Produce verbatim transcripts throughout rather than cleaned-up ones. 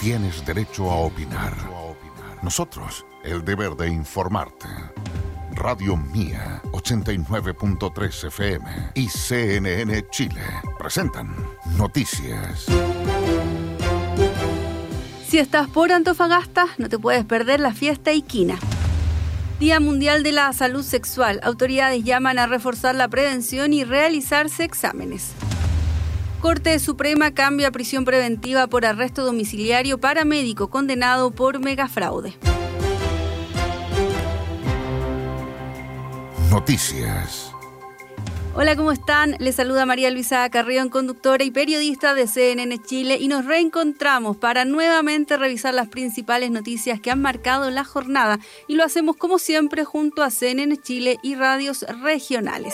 tienes derecho a opinar. Nosotros, el deber de informarte. Radio Mía, ochenta y nueve punto tres F M y C N N Chile presentan Noticias. Si estás por Antofagasta, no te puedes perder la fiesta Iquina. Día Mundial de la Salud Sexual. Autoridades llaman a reforzar la prevención y realizarse exámenes. Corte Suprema cambia prisión preventiva por arresto domiciliario para médico condenado por megafraude. Noticias. Hola, ¿cómo están? Les saluda María Luisa Carrión, conductora y periodista de C N N Chile, y nos reencontramos para nuevamente revisar las principales noticias que han marcado la jornada, y lo hacemos como siempre junto a C N N Chile y radios regionales.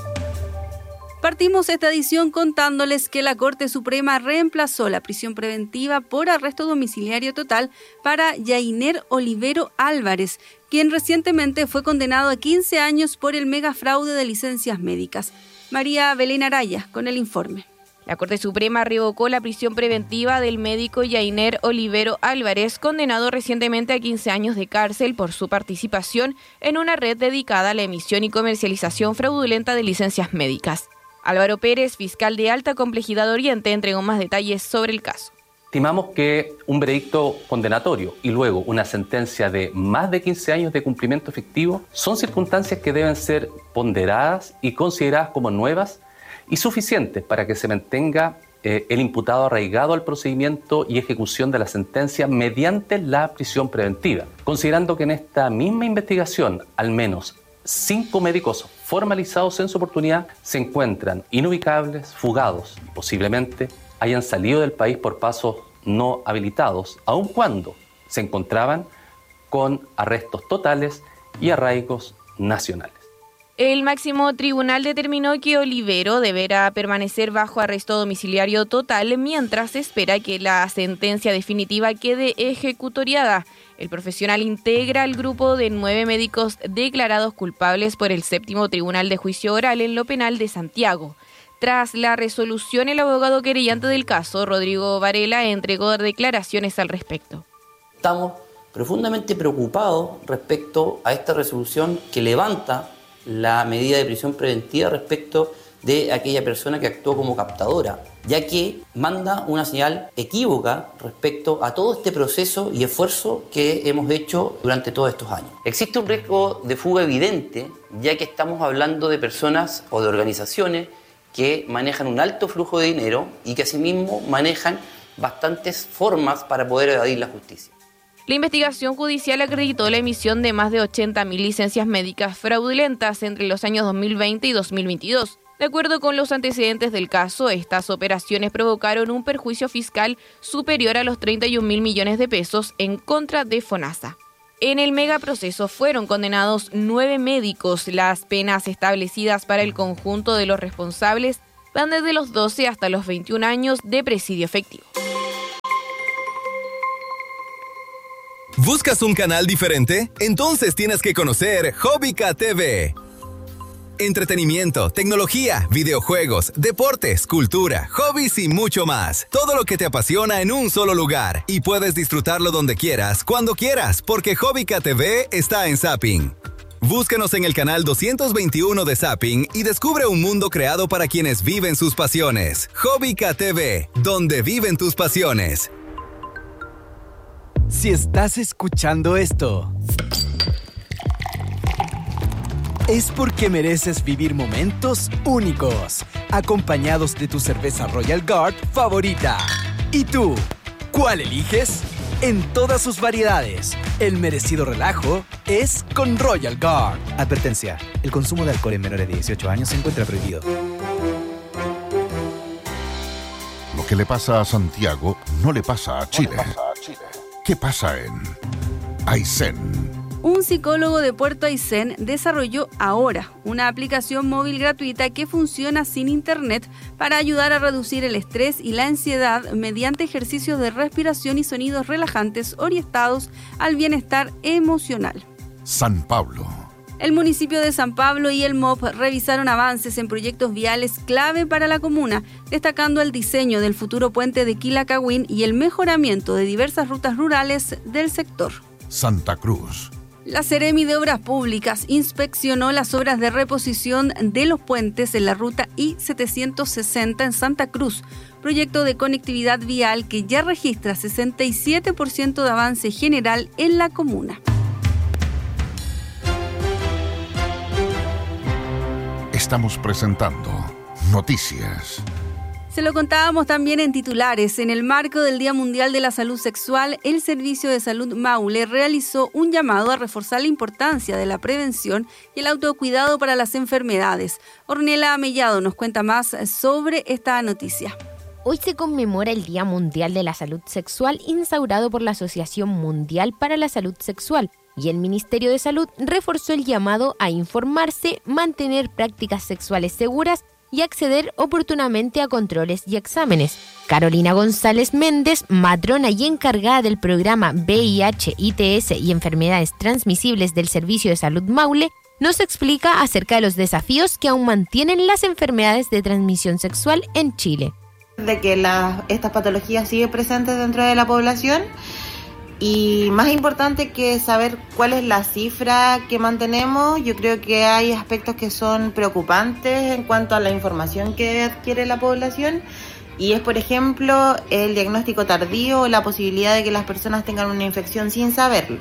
Partimos esta edición contándoles que la Corte Suprema reemplazó la prisión preventiva por arresto domiciliario total para Yainer Olivero Álvarez, quien recientemente fue condenado a quince años por el megafraude de licencias médicas. María Belén Araya con el informe. La Corte Suprema revocó la prisión preventiva del médico Yainer Olivero Álvarez, condenado recientemente a quince años de cárcel por su participación en una red dedicada a la emisión y comercialización fraudulenta de licencias médicas. Álvaro Pérez, fiscal de Alta Complejidad Oriente, entregó más detalles sobre el caso. Estimamos que un veredicto condenatorio y luego una sentencia de más de quince años de cumplimiento efectivo son circunstancias que deben ser ponderadas y consideradas como nuevas y suficientes para que se mantenga eh, el imputado arraigado al procedimiento y ejecución de la sentencia mediante la prisión preventiva, considerando que en esta misma investigación al menos cinco médicos formalizados en su oportunidad se encuentran inubicables, fugados y posiblemente hayan salido del país por pasos no habilitados, aun cuando se encontraban con arrestos totales y arraigos nacionales. El máximo tribunal determinó que Olivero deberá permanecer bajo arresto domiciliario total mientras espera que la sentencia definitiva quede ejecutoriada. El profesional integra el grupo de nueve médicos declarados culpables por el séptimo Tribunal de Juicio Oral en lo Penal de Santiago. Tras la resolución, el abogado querellante del caso, Rodrigo Varela, entregó declaraciones al respecto. Estamos profundamente preocupados respecto a esta resolución que levanta la medida de prisión preventiva respecto de aquella persona que actuó como captadora, ya que manda una señal equívoca respecto a todo este proceso y esfuerzo que hemos hecho durante todos estos años. Existe un riesgo de fuga evidente, ya que estamos hablando de personas o de organizaciones que manejan un alto flujo de dinero y que asimismo manejan bastantes formas para poder evadir la justicia. La investigación judicial acreditó la emisión de más de ochenta mil licencias médicas fraudulentas entre los años dos mil veinte y dos mil veintidós. De acuerdo con los antecedentes del caso, estas operaciones provocaron un perjuicio fiscal superior a los treinta y un mil millones de pesos en contra de FONASA. En el megaproceso fueron condenados nueve médicos. Las penas establecidas para el conjunto de los responsables van desde los doce hasta los veintiún años de presidio efectivo. ¿Buscas un canal diferente? Entonces tienes que conocer Hobbyca T V. Entretenimiento, tecnología, videojuegos, deportes, cultura, hobbies y mucho más. Todo lo que te apasiona en un solo lugar. Y puedes disfrutarlo donde quieras, cuando quieras, porque Hobbyca T V está en Zapping. Búscanos en el canal doscientos veintiuno de Zapping y descubre un mundo creado para quienes viven sus pasiones. Hobbyca T V, donde viven tus pasiones. Si estás escuchando esto, es porque mereces vivir momentos únicos, acompañados de tu cerveza Royal Guard favorita. ¿Y tú? ¿Cuál eliges? En todas sus variedades, el merecido relajo es con Royal Guard. Advertencia, el consumo de alcohol en menores de dieciocho años se encuentra prohibido. Lo que le pasa a Santiago no le pasa a Chile. ¿Qué pasa en Aysén? Un psicólogo de Puerto Aysén desarrolló ahora una aplicación móvil gratuita que funciona sin internet para ayudar a reducir el estrés y la ansiedad mediante ejercicios de respiración y sonidos relajantes orientados al bienestar emocional. San Pablo. El municipio de San Pablo y el M O P revisaron avances en proyectos viales clave para la comuna, destacando el diseño del futuro puente de Quilacagüín y el mejoramiento de diversas rutas rurales del sector. Santa Cruz. La Seremi de Obras Públicas inspeccionó las obras de reposición de los puentes en la ruta I setecientos sesenta en Santa Cruz, proyecto de conectividad vial que ya registra sesenta y siete por ciento de avance general en la comuna. Estamos presentando Noticias. Se lo contábamos también en titulares. En el marco del Día Mundial de la Salud Sexual, el Servicio de Salud Maule realizó un llamado a reforzar la importancia de la prevención y el autocuidado para las enfermedades. Ornella Mellado nos cuenta más sobre esta noticia. Hoy se conmemora el Día Mundial de la Salud Sexual instaurado por la Asociación Mundial para la Salud Sexual, y el Ministerio de Salud reforzó el llamado a informarse, mantener prácticas sexuales seguras y acceder oportunamente a controles y exámenes. Carolina González Méndez, matrona y encargada del programa V I H, I T S y enfermedades transmisibles del Servicio de Salud Maule, nos explica acerca de los desafíos que aún mantienen las enfermedades de transmisión sexual en Chile. De que la, estas patologías siguen presentes dentro de la población. Y más importante que saber cuál es la cifra que mantenemos, yo creo que hay aspectos que son preocupantes en cuanto a la información que adquiere la población, y es, por ejemplo, el diagnóstico tardío o la posibilidad de que las personas tengan una infección sin saberlo.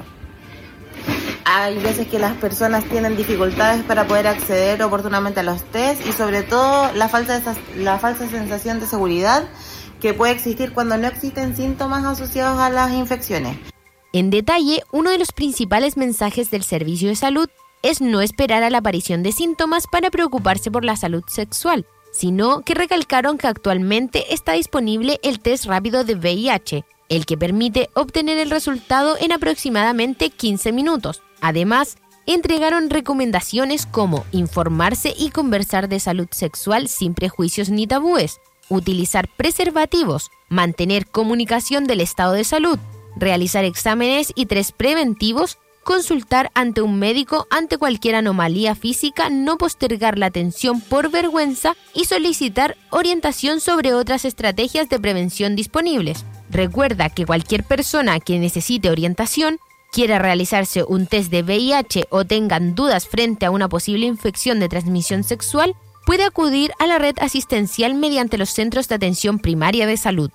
Hay veces que las personas tienen dificultades para poder acceder oportunamente a los test y sobre todo la falsa, la falsa sensación de seguridad que puede existir cuando no existen síntomas asociados a las infecciones. En detalle, uno de los principales mensajes del Servicio de Salud es no esperar a la aparición de síntomas para preocuparse por la salud sexual, sino que recalcaron que actualmente está disponible el test rápido de V I H, el que permite obtener el resultado en aproximadamente quince minutos. Además, entregaron recomendaciones como informarse y conversar de salud sexual sin prejuicios ni tabúes, utilizar preservativos, mantener comunicación del estado de salud, realizar exámenes y test preventivos, consultar ante un médico ante cualquier anomalía física, no postergar la atención por vergüenza y solicitar orientación sobre otras estrategias de prevención disponibles. Recuerda que cualquier persona que necesite orientación, quiera realizarse un test de V I H o tengan dudas frente a una posible infección de transmisión sexual, puede acudir a la red asistencial mediante los centros de atención primaria de salud.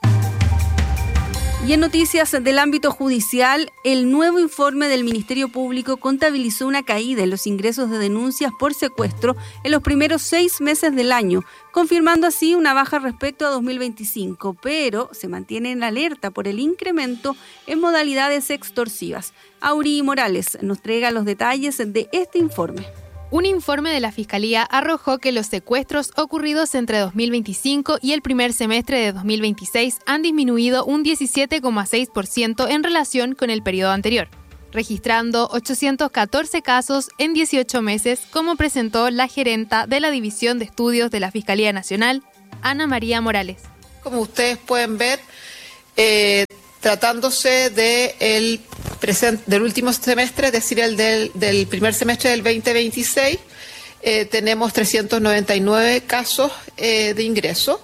Y en noticias del ámbito judicial, el nuevo informe del Ministerio Público contabilizó una caída en los ingresos de denuncias por secuestro en los primeros seis meses del año, confirmando así una baja respecto a dos mil veinticinco, pero se mantiene en alerta por el incremento en modalidades extorsivas. Auri Morales nos entrega los detalles de este informe. Un informe de la Fiscalía arrojó que los secuestros ocurridos entre dos mil veinticinco y el primer semestre de dos mil veintiséis han disminuido un diecisiete coma seis por ciento en relación con el periodo anterior, registrando ochocientos catorce casos en dieciocho meses, como presentó la gerenta de la División de Estudios de la Fiscalía Nacional, Ana María Morales. Como ustedes pueden ver, eh, tratándose de el present, del último semestre, es decir, el del, del primer semestre del veinte veintiséis, eh, tenemos trescientos noventa y nueve casos eh, de ingreso.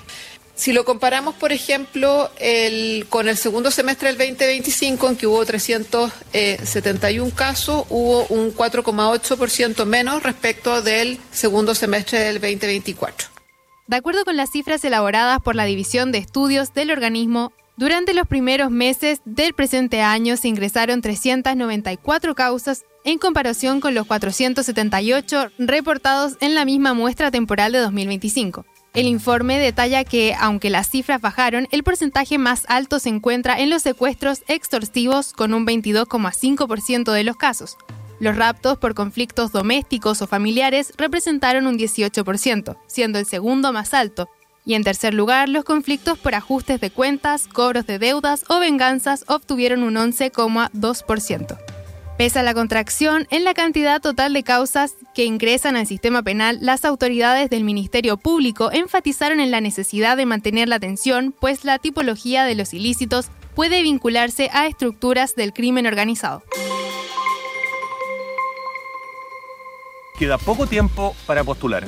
Si lo comparamos, por ejemplo, el, con el segundo semestre del veinte veinticinco, en que hubo trescientos setenta y uno casos, hubo un cuatro coma ocho por ciento menos respecto del segundo semestre del veinte veinticuatro. De acuerdo con las cifras elaboradas por la División de Estudios del organismo, durante los primeros meses del presente año se ingresaron trescientas noventa y cuatro causas en comparación con los cuatrocientos setenta y ocho reportados en la misma muestra temporal de dos mil veinticinco. El informe detalla que, aunque las cifras bajaron, el porcentaje más alto se encuentra en los secuestros extorsivos, con un veintidós coma cinco por ciento de los casos. Los raptos por conflictos domésticos o familiares representaron un dieciocho por ciento, siendo el segundo más alto. Y en tercer lugar, los conflictos por ajustes de cuentas, cobros de deudas o venganzas obtuvieron un once coma dos por ciento. Pese a la contracción en la cantidad total de causas que ingresan al sistema penal, las autoridades del Ministerio Público enfatizaron en la necesidad de mantener la atención, pues la tipología de los ilícitos puede vincularse a estructuras del crimen organizado. Queda poco tiempo para postular.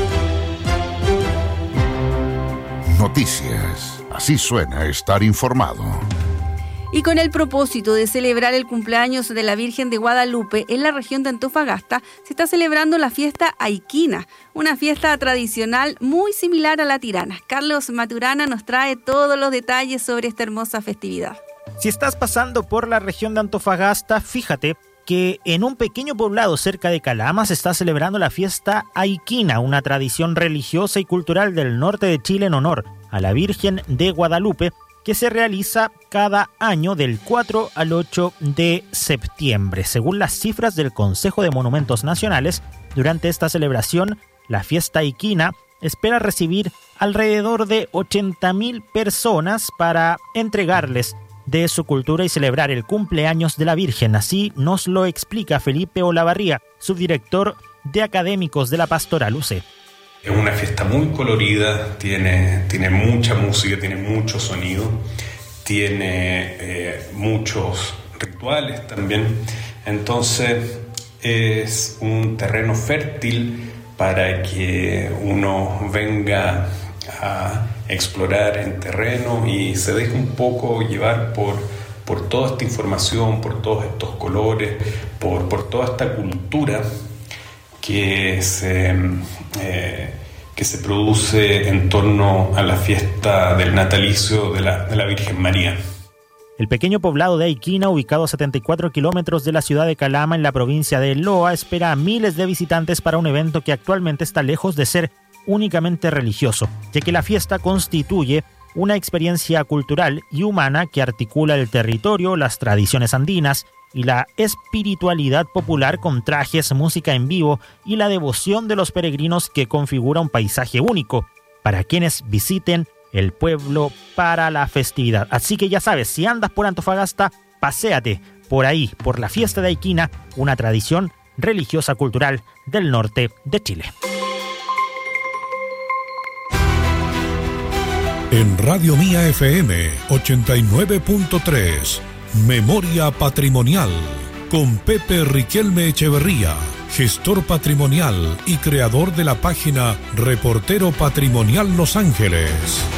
Noticias. Así suena estar informado. Y con el propósito de celebrar el cumpleaños de la Virgen de Guadalupe en la región de Antofagasta, se está celebrando la fiesta Aiquina, una fiesta tradicional muy similar a la tirana. Carlos Maturana nos trae todos los detalles sobre esta hermosa festividad. Si estás pasando por la región de Antofagasta, fíjate que en un pequeño poblado cerca de Calama se está celebrando la fiesta Aiquina, una tradición religiosa y cultural del norte de Chile en honor a la Virgen de Guadalupe, que se realiza cada año del cuatro al ocho de septiembre. Según las cifras del Consejo de Monumentos Nacionales, durante esta celebración, la fiesta Aiquina espera recibir alrededor de ochenta mil personas para entregarles de su cultura y celebrar el cumpleaños de la Virgen. Así nos lo explica Felipe Olavarría, subdirector de Académicos de la Pastoral U C. Es una fiesta muy colorida, tiene, tiene mucha música, tiene mucho sonido, tiene eh, muchos rituales también. Entonces es un terreno fértil para que uno venga a explorar en terreno y se deje un poco llevar por, por toda esta información, por todos estos colores, por, por toda esta cultura que se, eh, que se produce en torno a la fiesta del natalicio de la, de la Virgen María. El pequeño poblado de Aiquina, ubicado a setenta y cuatro kilómetros de la ciudad de Calama, en la provincia de Loa, espera a miles de visitantes para un evento que actualmente está lejos de ser únicamente religioso, ya que la fiesta constituye una experiencia cultural y humana que articula el territorio, las tradiciones andinas y la espiritualidad popular con trajes, música en vivo y la devoción de los peregrinos que configura un paisaje único para quienes visiten el pueblo para la festividad. Así que ya sabes, si andas por Antofagasta, paséate por ahí, por la fiesta de Aiquina, una tradición religiosa cultural del norte de Chile. En Radio Mía F M ochenta y nueve punto tres, Memoria Patrimonial, con Pepe Riquelme Echeverría, gestor patrimonial y creador de la página Reportero Patrimonial Los Ángeles.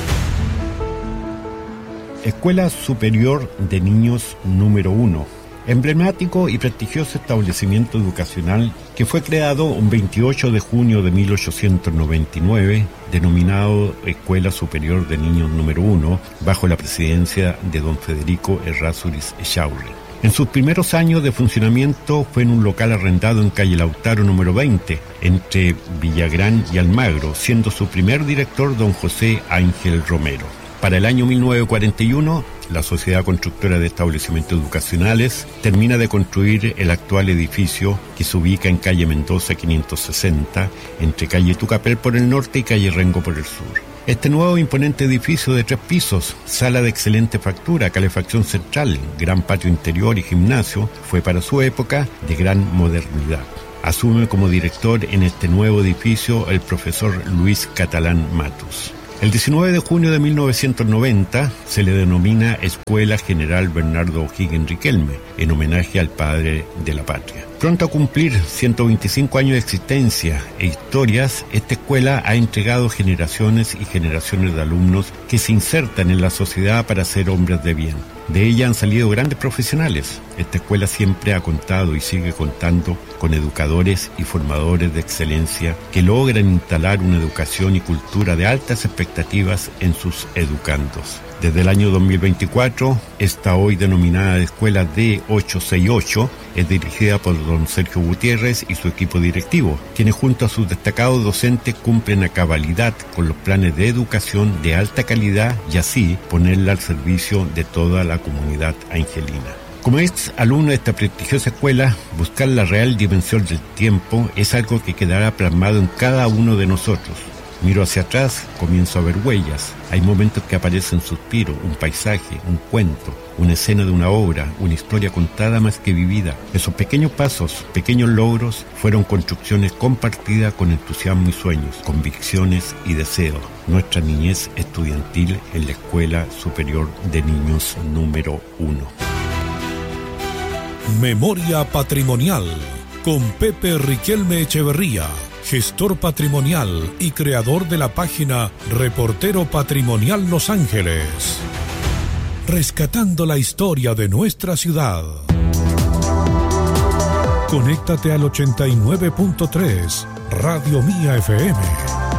Escuela Superior de Niños número uno, emblemático y prestigioso establecimiento educacional que fue creado un veintiocho de junio de mil ochocientos noventa y nueve, denominado Escuela Superior de Niños número uno, bajo la presidencia de don Federico Errázuriz Echaurri. En sus primeros años de funcionamiento fue en un local arrendado en calle Lautaro número veinte, entre Villagrán y Almagro, siendo su primer director don José Ángel Romero. Para el año mil novecientos cuarenta y uno, la Sociedad Constructora de Establecimientos Educacionales termina de construir el actual edificio que se ubica en calle Mendoza quinientos sesenta, entre calle Tucapel por el norte y calle Rengo por el sur. Este nuevo imponente edificio de tres pisos, sala de excelente factura, calefacción central, gran patio interior y gimnasio, fue para su época de gran modernidad. Asume como director en este nuevo edificio el profesor Luis Catalán Matus. El diecinueve de junio de mil novecientos noventa se le denomina Escuela General Bernardo O'Higgins Riquelme, en homenaje al padre de la patria. Pronto a cumplir ciento veinticinco años de existencia e historias, esta escuela ha entregado generaciones y generaciones de alumnos que se insertan en la sociedad para ser hombres de bien. De ella han salido grandes profesionales. Esta escuela siempre ha contado y sigue contando con educadores y formadores de excelencia que logran instalar una educación y cultura de altas expectativas en sus educandos. Desde el año dos mil veinticuatro, esta hoy denominada Escuela D ochocientos sesenta y ocho es dirigida por don Sergio Gutiérrez y su equipo directivo, quienes junto a sus destacados docentes cumplen a cabalidad con los planes de educación de alta calidad y así ponerla al servicio de toda la comunidad angelina. Como ex alumno de esta prestigiosa escuela, buscar la real dimensión del tiempo es algo que quedará plasmado en cada uno de nosotros. Miro hacia atrás, comienzo a ver huellas. Hay momentos que aparecen suspiros, un paisaje, un cuento, una escena de una obra, una historia contada más que vivida. Esos pequeños pasos, pequeños logros, fueron construcciones compartidas con entusiasmo y sueños, convicciones y deseos. Nuestra niñez estudiantil en la Escuela Superior de Niños número uno. Memoria Patrimonial, con Pepe Riquelme Echeverría, gestor patrimonial y creador de la página Reportero Patrimonial Los Ángeles. Rescatando la historia de nuestra ciudad. Conéctate al ochenta y nueve punto tres, Radio Mía F M.